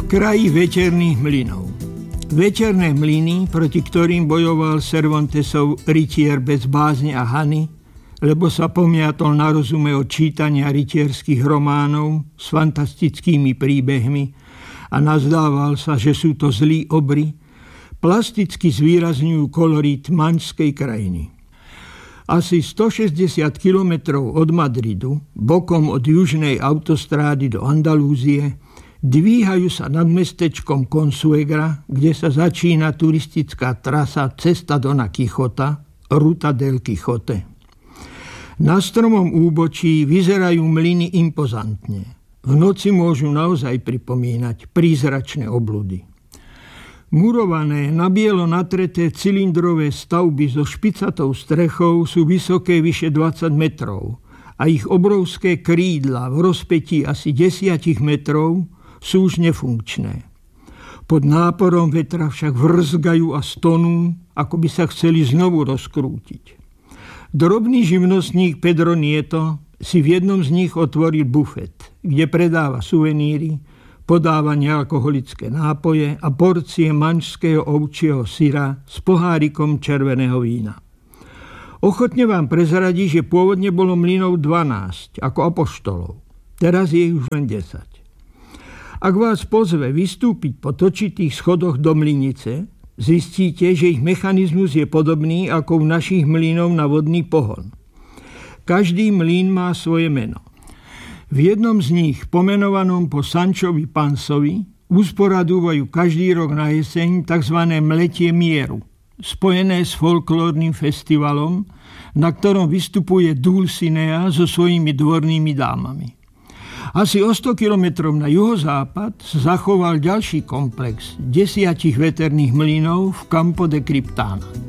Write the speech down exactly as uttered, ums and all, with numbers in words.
kraji veterných mlynov. Veterné mlyny, proti ktorým bojoval Cervantesov rytier bez bázne a hany, lebo sa pomiatol na rozume od čítania rytierských románov s fantastickými príbehmi a nazdával sa, že sú to zlí obry, plasticky zvýrazňujú kolorít manžskej krajiny. Asi stošesťdesiat kilometrov od Madridu, bokom od južnej autostrády do Andalúzie, dvíhajú sa nad mestečkom Consuegra, kde sa začína turistická trasa Cesta Dona Quixota, Ruta del Quijote. Na stromom úbočí vyzerajú mlyny impozantne. V noci môžu naozaj pripomínať prízračné obludy. Murované, na bielo natreté cylindrové stavby so špicatou strechou sú vysoké vyše dvadsať metrov a ich obrovské krídla v rozpätí asi desať metrov sú už nefunkčné. Pod náporom vetra však vrzgajú a stonú, ako by sa chceli znovu rozkrútiť. Drobný živnostník Pedro Nieto si v jednom z nich otvoril bufet, kde predáva suveníry, podáva nealkoholické nápoje a porcie manžského ovčieho syra s pohárikom červeného vína. Ochotne vám prezradí, že pôvodne bolo mlynov dvanásť, ako apoštolov. Teraz je ich už len desať. Ak vás pozve vystúpiť po točitých schodoch do mlynice, zistíte, že ich mechanizmus je podobný ako u našich mlynov na vodný pohon. Každý mlyn má svoje meno. V jednom z nich, pomenovanom po Sanchovi Pansovi, usporadúvajú každý rok na jeseň tzv. Mletie mieru, spojené s folklórnym festivalom, na ktorom vystupuje Dulcinea so svojimi dvornými dámami. Asi o sto kilometrov na juhozápad sa zachoval ďalší komplex desiatich veterných mlynov v Campo de Criptana.